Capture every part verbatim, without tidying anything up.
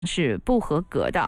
是不合格的。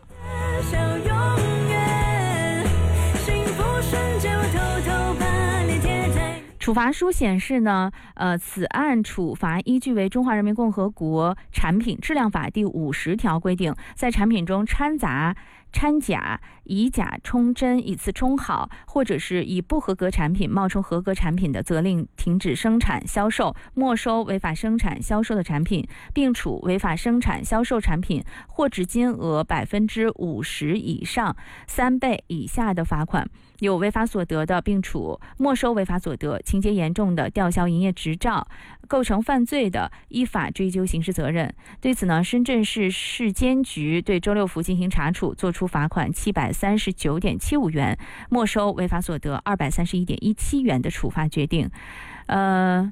处罚书显示呢，呃，此案处罚依据为《中华人民共和国产品质量法》第五十条规定，在产品中掺杂、掺假、以假充真、以次充好，或者是以不合格产品冒充合格产品的，责令停止生产、销售、没收违法生产、销售的产品，并处违法生产、销售产品货值金额百分之五十以上三倍以下的罚款。有违法所得的，并处没收违法所得；情节严重的，吊销营业执照；构成犯罪的，依法追究刑事责任。对此呢，深圳市市监局对周六福进行查处，作出罚款七百三十九点七五元，没收违法所得二百三十一点一七元的处罚决定。呃。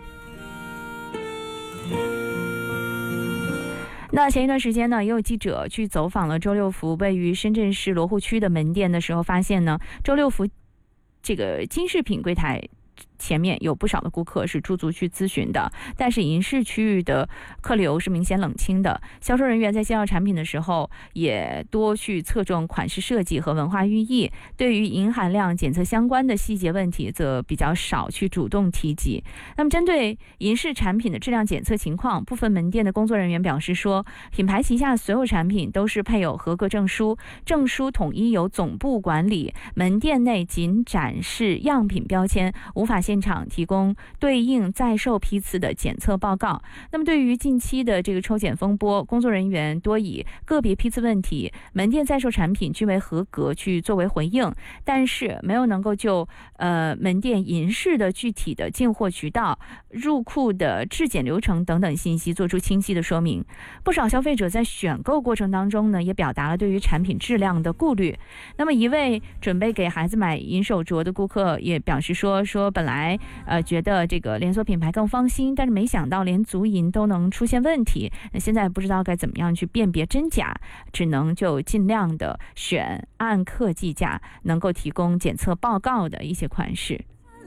那前一段时间呢，也有记者去走访了周六福位于深圳市罗湖区的门店的时候，发现呢，周六福这个金饰品柜台前面有不少的顾客是驻足去咨询的，但是银饰区域的客流是明显冷清的。销售人员在介绍产品的时候，也多去侧重款式设计和文化寓意，对于银含量检测相关的细节问题，则比较少去主动提及。那么，针对银饰产品的质量检测情况，部分门店的工作人员表示说，品牌旗下所有产品都是配有合格证书，证书统一由总部管理，门店内仅展示样品标签，无法现场提供对应在售批次的检测报告。那么对于近期的这个抽检风波，工作人员多以个别批次问题、门店在售产品均为合格去作为回应，但是没有能够就呃门店银饰的具体的进货渠道、入库的质检流程等等信息做出清晰的说明。不少消费者在选购过程当中呢，也表达了对于产品质量的顾虑。那么一位准备给孩子买银手镯的顾客也表示说说本来呃觉得这个连锁品牌更放心，但是没想到连足银都能出现问题，那现在不知道该怎么样去辨别真假，只能就尽量的选按克计价，能够提供检测报告的一些款式。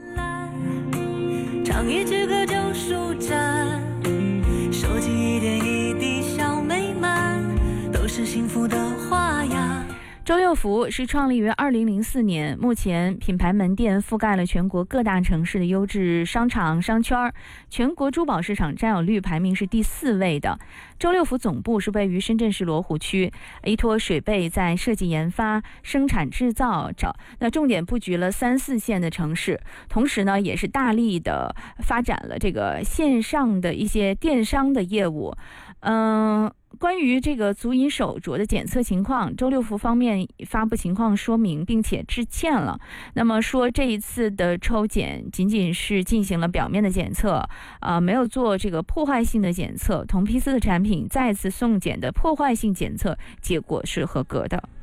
唱一支歌就舒展，收集一点一滴小美满，都是幸福的花样。周六福是创立于二零零四年，目前品牌门店覆盖了全国各大城市的优质商场商圈，全国珠宝市场占有率排名是第四位的。周六福总部是位于深圳市罗湖区，依托水贝在设计研发、生产制造找，那重点布局了三四线的城市，同时呢，也是大力的发展了这个线上的一些电商的业务。嗯、呃。关于这个足银手镯的检测情况，周六福方面发布情况说明，并且致歉了。那么说这一次的抽检仅仅是进行了表面的检测，呃，没有做这个破坏性的检测。同批次的产品再次送检的破坏性检测结果是合格的。